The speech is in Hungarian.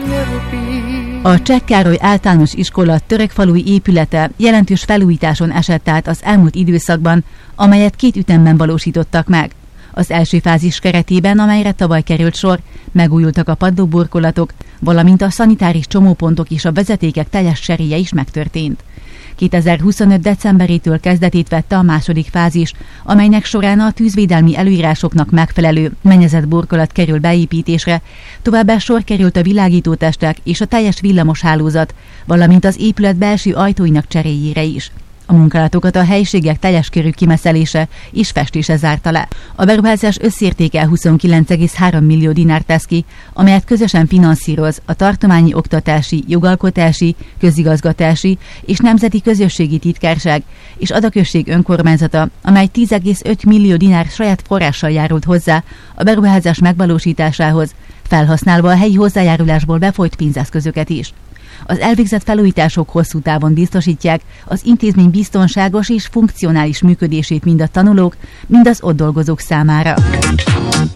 A Cseh Károly Általános Iskola Törekfalui épülete jelentős felújításon esett át az elmúlt időszakban, amelyet 2 ütemben valósítottak meg. Az első fázis keretében, amelyre tavaly került sor, megújultak a padlóburkolatok, valamint a szanitáris csomópontok és a vezetékek teljes cseréje is megtörtént. 2025. decemberétől kezdetét vette a második fázis, amelynek során a tűzvédelmi előírásoknak megfelelő mennyezetburkolat kerül beépítésre, továbbá sor került a világítótestek és a teljes villamoshálózat, valamint az épület belső ajtóinak cseréjére is. A munkálatokat a helyiségek teljes körű kimeszelése és festése zárta le. A beruházás összértéke 29,3 millió dinár tesz ki, amelyet közösen finanszíroz a Tartományi Oktatási, Jogalkotási, Közigazgatási és Nemzeti Közösségi Titkárság és Ada község önkormányzata, amely 10,5 millió dinár saját forrással járult hozzá a beruházás megvalósításához, felhasználva a helyi hozzájárulásból befolyt pénzeszközöket is. Az elvégzett felújítások hosszú távon biztosítják az intézmény biztonságos és funkcionális működését mind a tanulók, mind az ott dolgozók számára.